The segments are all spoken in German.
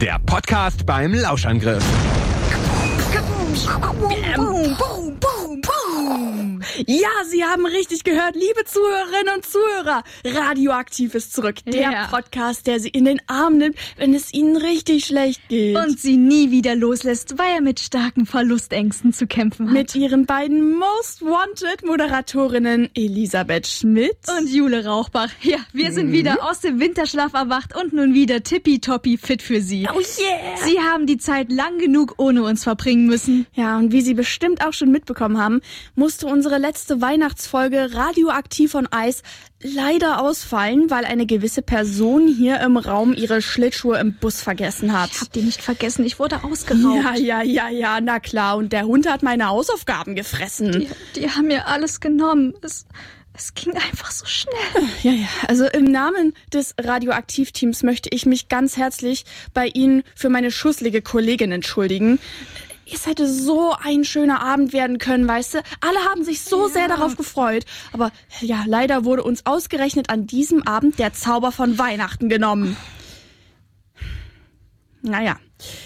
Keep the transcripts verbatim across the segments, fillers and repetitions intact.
Der Podcast beim Lauschangriff. Boom, boom, boom, boom. Ja, Sie haben richtig gehört, liebe Zuhörerinnen und Zuhörer. Radioaktiv ist zurück. Der Ja. Podcast, der Sie in den Arm nimmt, wenn es Ihnen richtig schlecht geht. Und sie nie wieder loslässt, weil er mit starken Verlustängsten zu kämpfen hat. mit Ihren beiden Most Wanted Moderatorinnen Elisabeth Schmidt und Jule Rauchbach. Ja, wir sind wieder aus dem Winterschlaf erwacht und nun wieder tippitoppi fit für Sie. Oh yeah! Sie haben die Zeit lang genug ohne uns verbringen müssen. Ja, und wie Sie bestimmt auch schon mitbekommen haben, musste unsere letzte Weihnachtsfolge Radioaktiv on Eis leider ausfallen, weil eine gewisse Person hier im Raum ihre Schlittschuhe im Bus vergessen hat. Ich hab die nicht vergessen, ich wurde ausgeraubt. Ja, ja, ja, ja, na klar. Und der Hund hat meine Hausaufgaben gefressen. Die, die haben mir alles genommen. Es, es ging einfach so schnell. Ja, ja. Also im Namen des Radioaktiv-Teams möchte ich mich ganz herzlich bei Ihnen für meine schusslige Kollegin entschuldigen. Es hätte so ein schöner Abend werden können, weißt du? Alle haben sich so Ja. sehr darauf gefreut. Aber ja, leider wurde uns ausgerechnet an diesem Abend der Zauber von Weihnachten genommen. Naja.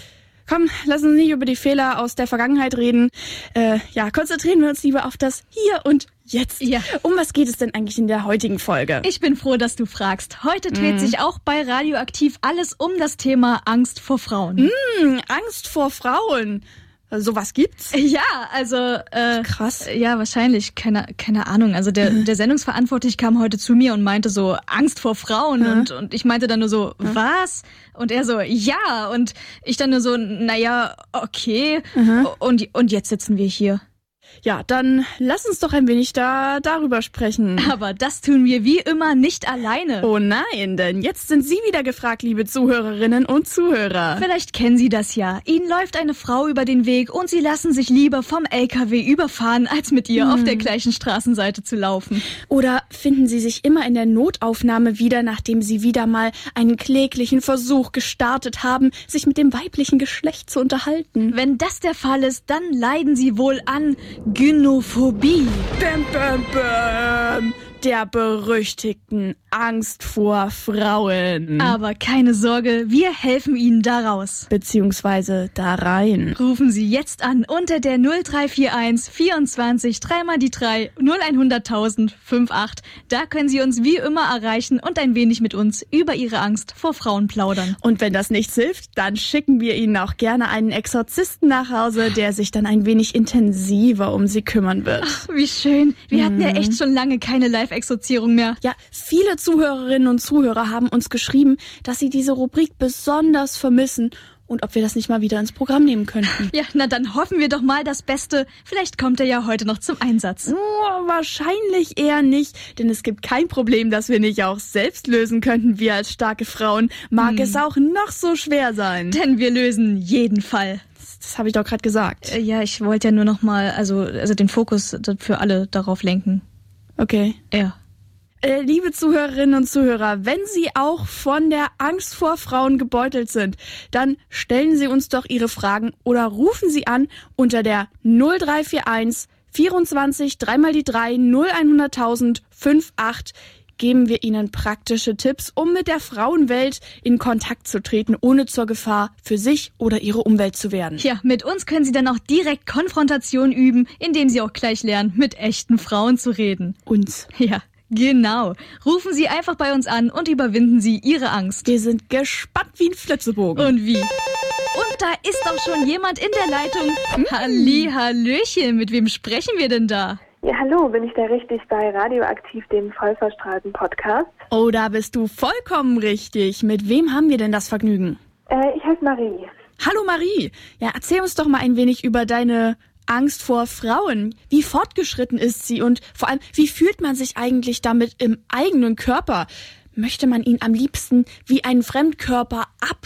Komm, lass uns nicht über die Fehler aus der Vergangenheit reden. Äh, ja, konzentrieren wir uns lieber auf das Hier und Jetzt. Ja. Um was geht es denn eigentlich in der heutigen Folge? Ich bin froh, dass du fragst. Heute dreht sich auch bei Radioaktiv alles um das Thema Angst vor Frauen. Hm, Angst vor Frauen. Sowas gibt's? Ja, also äh, Krass. ja, wahrscheinlich, keine, keine Ahnung. Also der, der Sendungsverantwortliche kam heute zu mir und meinte so, Angst vor Frauen. Mhm. Und, und ich meinte dann nur so, was? Und er so, ja. Und ich dann nur so, naja, okay. Und, und jetzt sitzen wir hier. Ja, dann lass uns doch ein wenig da darüber sprechen. Aber das tun wir wie immer nicht alleine. Oh nein, denn jetzt sind Sie wieder gefragt, liebe Zuhörerinnen und Zuhörer. Vielleicht kennen Sie das ja. Ihnen läuft eine Frau über den Weg und Sie lassen sich lieber vom L K W überfahren, als mit ihr auf der gleichen Straßenseite zu laufen. Oder finden Sie sich immer in der Notaufnahme wieder, nachdem Sie wieder mal einen kläglichen Versuch gestartet haben, sich mit dem weiblichen Geschlecht zu unterhalten? Wenn das der Fall ist, dann leiden Sie wohl an Gynophobie. Bäm, bäm, bäm. Der berüchtigten Angst vor Frauen. Aber keine Sorge, wir helfen Ihnen daraus. Beziehungsweise da rein. Rufen Sie jetzt an unter der null drei vier eins vierundzwanzig drei mal die drei null hunderttausend acht. Da können Sie uns wie immer erreichen und ein wenig mit uns über Ihre Angst vor Frauen plaudern. Und wenn das nichts hilft, dann schicken wir Ihnen auch gerne einen Exorzisten nach Hause, der sich dann ein wenig intensiver um Sie kümmern wird. Ach, wie schön. Wir hatten ja echt schon lange keine Live-Exorzierung mehr. Ja, viele Zuhörerinnen und Zuhörer haben uns geschrieben, dass sie diese Rubrik besonders vermissen und ob wir das nicht mal wieder ins Programm nehmen könnten. Ja, na dann hoffen wir doch mal das Beste. Vielleicht kommt er ja heute noch zum Einsatz. Oh, wahrscheinlich eher nicht, denn es gibt kein Problem, das wir nicht auch selbst lösen könnten, wir als starke Frauen. Mag es auch noch so schwer sein. Denn wir lösen jeden Fall. Das, das habe ich doch gerade gesagt. Äh, Ja, ich wollte ja nur noch mal, also, also den Fokus für alle darauf lenken. Okay. Ja. Äh, liebe Zuhörerinnen und Zuhörer, wenn Sie auch von der Angst vor Frauen gebeutelt sind, dann stellen Sie uns doch Ihre Fragen oder rufen Sie an unter der null drei vier eins vierundzwanzig drei mal die drei null hunderttausend acht. Geben wir Ihnen praktische Tipps, um mit der Frauenwelt in Kontakt zu treten, ohne zur Gefahr für sich oder Ihre Umwelt zu werden. Ja, mit uns können Sie dann auch direkt Konfrontation üben, indem Sie auch gleich lernen, mit echten Frauen zu reden. Uns. Ja, genau. Rufen Sie einfach bei uns an und überwinden Sie Ihre Angst. Wir sind gespannt wie ein Flitzebogen. Und wie? Und da ist auch schon jemand in der Leitung. Halli, Hallöchen, mit wem sprechen wir denn da? Ja, hallo, bin ich da richtig bei Radioaktiv, dem vollverstrahlten Podcast? Oh, da bist du vollkommen richtig. Mit wem haben wir denn das Vergnügen? Äh, ich heiße Marie. Hallo Marie. Ja, erzähl uns doch mal ein wenig über deine Angst vor Frauen. Wie fortgeschritten ist sie und vor allem, wie fühlt man sich eigentlich damit im eigenen Körper? Möchte man ihn am liebsten wie einen Fremdkörper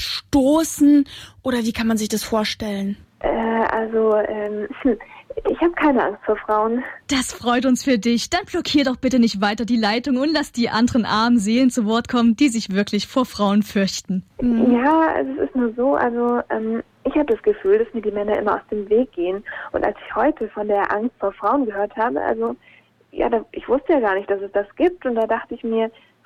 abstoßen oder wie kann man sich das vorstellen? Äh, also, ähm, hm, ich habe keine Angst vor Frauen. Das freut uns für dich. Dann blockier doch bitte nicht weiter die Leitung und lass die anderen armen Seelen zu Wort kommen, die sich wirklich vor Frauen fürchten. Mhm. Ja, also es ist nur so, also ähm, ich habe das Gefühl, dass mir die Männer immer aus dem Weg gehen. Und als ich heute von der Angst vor Frauen gehört habe, also ja, da, ich wusste ja gar nicht, dass es das gibt. Und da dachte ich mir,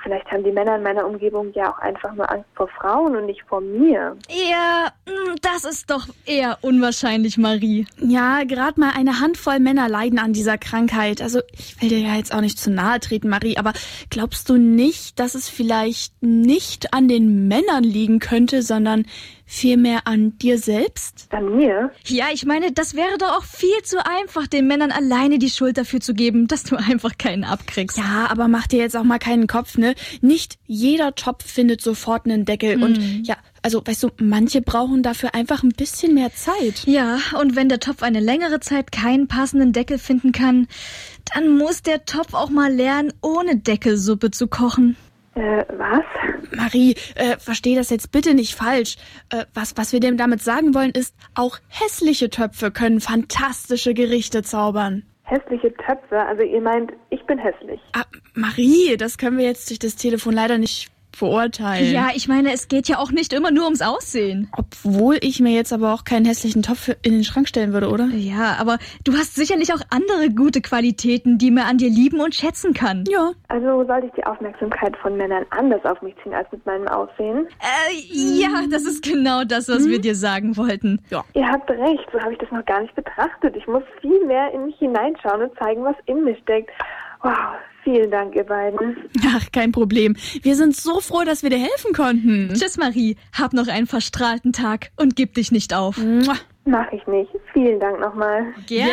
Vielleicht haben die Männer in meiner Umgebung ja auch einfach nur Angst vor Frauen und nicht vor mir. Ja, das ist doch eher unwahrscheinlich, Marie. Ja, gerade mal eine Handvoll Männer leiden an dieser Krankheit. Also ich will dir ja jetzt auch nicht zu nahe treten, Marie, aber glaubst du nicht, dass es vielleicht nicht an den Männern liegen könnte, sondern vielmehr an dir selbst? An mir? Ja, ich meine, das wäre doch auch viel zu einfach, den Männern alleine die Schuld dafür zu geben, dass du einfach keinen abkriegst. Ja, aber mach dir jetzt auch mal keinen Kopf, ne? Nicht jeder Topf findet sofort einen Deckel. Mhm. Und ja, also weißt du, manche brauchen dafür einfach ein bisschen mehr Zeit. Ja, und wenn der Topf eine längere Zeit keinen passenden Deckel finden kann, dann muss der Topf auch mal lernen, ohne Deckel Suppe zu kochen. Äh, was? Marie, äh, versteh das jetzt bitte nicht falsch. Äh, was, was wir dem damit sagen wollen, ist, auch hässliche Töpfe können fantastische Gerichte zaubern. Hässliche Töpfe? Also ihr meint, ich bin hässlich. Ah, Marie, das können wir jetzt durch das Telefon leider nicht beurteilen. Ja, ich meine, es geht ja auch nicht immer nur ums Aussehen. Obwohl ich mir jetzt aber auch keinen hässlichen Topf in den Schrank stellen würde, oder? Ja, aber du hast sicherlich auch andere gute Qualitäten, die man an dir lieben und schätzen kann. Ja. Also sollte ich die Aufmerksamkeit von Männern anders auf mich ziehen als mit meinem Aussehen? Äh, ja, das ist genau das, was hm? wir dir sagen wollten. Ja. Ihr habt recht, so habe ich das noch gar nicht betrachtet. Ich muss viel mehr in mich hineinschauen und zeigen, was in mir steckt. Wow, vielen Dank, ihr beiden. Ach, kein Problem. Wir sind so froh, dass wir dir helfen konnten. Tschüss, Marie. Hab noch einen verstrahlten Tag und gib dich nicht auf. Mua. Mach ich nicht. Vielen Dank nochmal.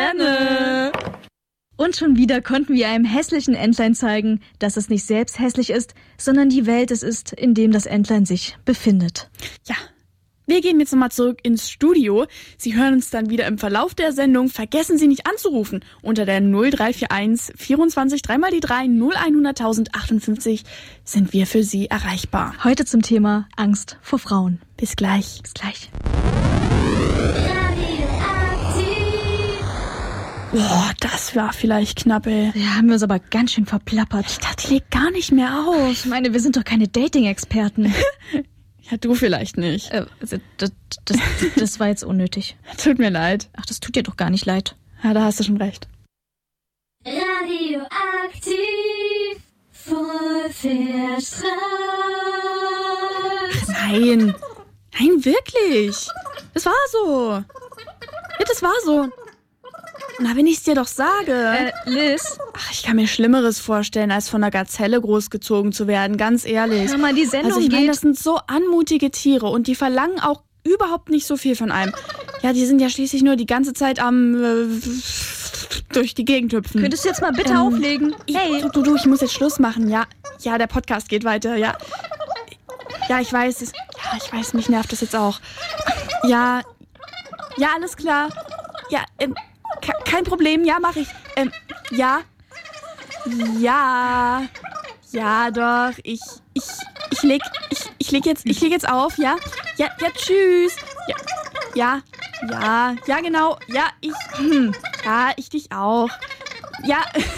Gerne. Und schon wieder konnten wir einem hässlichen Entlein zeigen, dass es nicht selbst hässlich ist, sondern die Welt es ist, in dem das Entlein sich befindet. Ja. Wir gehen jetzt nochmal zurück ins Studio. Sie hören uns dann wieder im Verlauf der Sendung. Vergessen Sie nicht anzurufen. Unter der null drei vier eins vierundzwanzig drei mal die drei null hunderttausend achtundfünfzig sind wir für Sie erreichbar. Heute zum Thema Angst vor Frauen. Bis gleich. Bis gleich. Boah, das war vielleicht knapp, ey. Ja, haben wir uns aber ganz schön verplappert. Ich dachte, die legt gar nicht mehr auf. Ich meine, wir sind doch keine Dating-Experten. Ja, du vielleicht nicht. Äh, das, das, das war jetzt unnötig. Tut mir leid. Ach, das tut dir doch gar nicht leid. Ja, da hast du schon recht. Radioaktiv, voll verstrahlt. Nein. Nein, wirklich. Das war so. Ja, das war so. Na, wenn ich's dir doch sage. Äh, Liz? Ach, ich kann mir Schlimmeres vorstellen, als von einer Gazelle großgezogen zu werden, ganz ehrlich. Hör mal, die Sendung also ich meine, geht... das sind so anmutige Tiere und die verlangen auch überhaupt nicht so viel von einem. Ja, die sind ja schließlich nur die ganze Zeit am... Äh, durch die Gegend hüpfen. Könntest du jetzt mal bitte ähm, auflegen? Hey. Du, du, du, ich muss jetzt Schluss machen, ja. Ja, der Podcast geht weiter, ja. Ja, ich weiß es. Ja, ich weiß, mich nervt das jetzt auch. Ja, ja, alles klar. Ja, ähm, kein Problem, ja, mach ich. Ähm, ja. Ja. Ja, doch. Ich, ich, ich leg, ich, ich leg jetzt, ich leg jetzt auf, ja? Ja, ja, tschüss. Ja, ja, ja, ja, genau. Ja, ich, hm, ja, ich dich auch. Ja.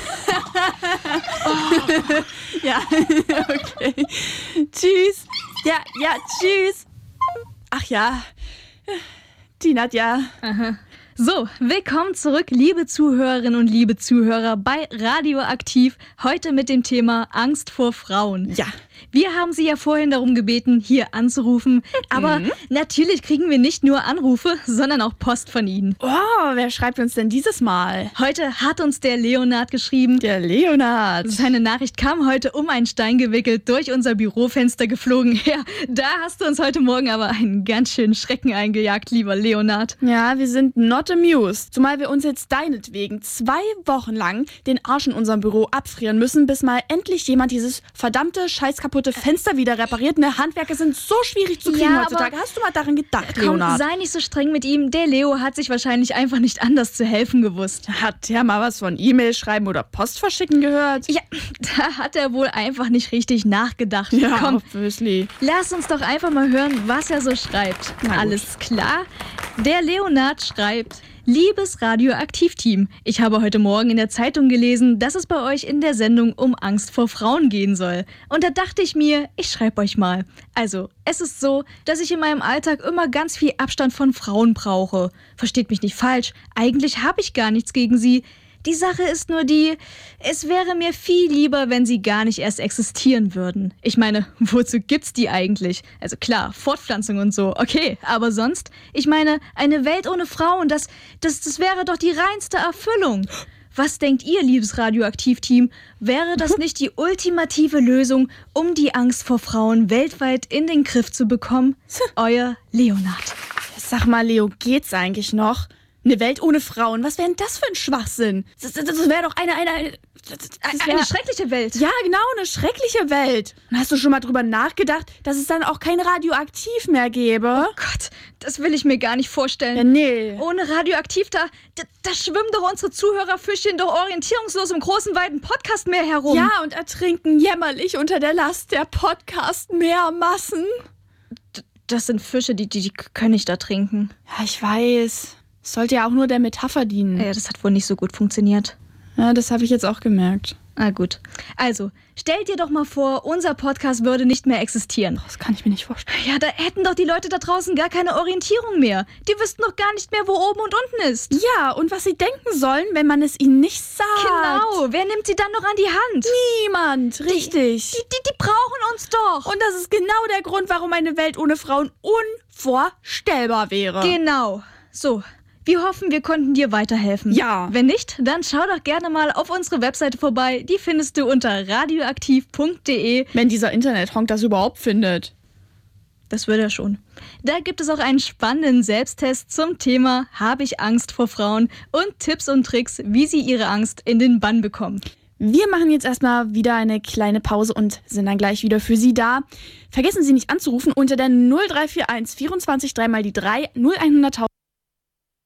Oh. Ja, okay. Tschüss. Ja, ja, tschüss. Ach ja, die Nadja. Aha. So, willkommen zurück, liebe Zuhörerinnen und liebe Zuhörer bei Radioaktiv, heute mit dem Thema Angst vor Frauen. Ja. Wir haben Sie ja vorhin darum gebeten, hier anzurufen, aber mhm. natürlich kriegen wir nicht nur Anrufe, sondern auch Post von Ihnen. Oh, wer schreibt uns denn dieses Mal? Heute hat uns der Leonard geschrieben. Der Leonard. Seine Nachricht kam heute um einen Stein gewickelt, durch unser Bürofenster geflogen. Ja, da hast du uns heute Morgen aber einen ganz schönen Schrecken eingejagt, lieber Leonard. Ja, wir sind not amused, zumal wir uns jetzt deinetwegen zwei Wochen lang den Arsch in unserem Büro abfrieren müssen, bis mal endlich jemand dieses verdammte, scheißkaputte Fenster wieder repariert. Ne, Handwerker sind so schwierig zu kriegen ja, heutzutage. Hast du mal daran gedacht, komm, Leonard? Sei nicht so streng mit ihm. Der Leo hat sich wahrscheinlich einfach nicht anders zu helfen gewusst. Hat der mal was von E-Mail schreiben oder Post verschicken gehört? Ja, da hat er wohl einfach nicht richtig nachgedacht. Ja, komm, obviously. Lass uns doch einfach mal hören, was er so schreibt. Alles klar? Der Leonard schreibt: Liebes Radioaktiv-Team, ich habe heute Morgen in der Zeitung gelesen, dass es bei euch in der Sendung um Angst vor Frauen gehen soll. Und da dachte ich mir, ich schreibe euch mal. Also, es ist so, dass ich in meinem Alltag immer ganz viel Abstand von Frauen brauche. Versteht mich nicht falsch, eigentlich habe ich gar nichts gegen sie. Die Sache ist nur die, es wäre mir viel lieber, wenn sie gar nicht erst existieren würden. Ich meine, wozu gibt's die eigentlich? Also klar, Fortpflanzung und so, okay, aber sonst? Ich meine, eine Welt ohne Frauen, das, das, das wäre doch die reinste Erfüllung. Was denkt ihr, liebes Radioaktiv-Team? Wäre das nicht die ultimative Lösung, um die Angst vor Frauen weltweit in den Griff zu bekommen? Euer Leonard. Sag mal, Leo, geht's eigentlich noch? Eine Welt ohne Frauen, was wäre denn das für ein Schwachsinn? Das, das, das wäre doch eine, eine, eine, das, Das wäre eine schreckliche Welt. Ja, genau, eine schreckliche Welt. Und hast du schon mal drüber nachgedacht, dass es dann auch kein Radioaktiv mehr gäbe? Oh Gott, das will ich mir gar nicht vorstellen. Ja, nee. Ohne Radioaktiv, da, da, da schwimmen doch unsere Zuhörerfischchen doch orientierungslos im großen, weiten Podcastmeer herum. Ja, und ertrinken jämmerlich unter der Last der Podcast-Meermassen. D- Das sind Fische, die, die, die können nicht da trinken. Ja, ich weiß. Es sollte ja auch nur der Metapher dienen. Ja, das hat wohl nicht so gut funktioniert. Ja, das habe ich jetzt auch gemerkt. Ah, gut. Also, stell dir doch mal vor, unser Podcast würde nicht mehr existieren. Das kann ich mir nicht vorstellen. Ja, da hätten doch die Leute da draußen gar keine Orientierung mehr. Die wüssten doch gar nicht mehr, wo oben und unten ist. Ja, und was sie denken sollen, wenn man es ihnen nicht sagt. Genau. Wer nimmt sie dann noch an die Hand? Niemand, richtig. Die, die, die brauchen uns doch. Und das ist genau der Grund, warum eine Welt ohne Frauen unvorstellbar wäre. Genau. So. Wir hoffen, wir konnten dir weiterhelfen. Ja. Wenn nicht, dann schau doch gerne mal auf unsere Webseite vorbei. Die findest du unter radioaktiv punkt de. Wenn dieser Internethonk das überhaupt findet. Das wird er schon. Da gibt es auch einen spannenden Selbsttest zum Thema Habe ich Angst vor Frauen und Tipps und Tricks, wie sie ihre Angst in den Bann bekommen. Wir machen jetzt erstmal wieder eine kleine Pause und sind dann gleich wieder für Sie da. Vergessen Sie nicht anzurufen unter der null drei vier eins vierundzwanzig drei mal die drei null hunderttausend.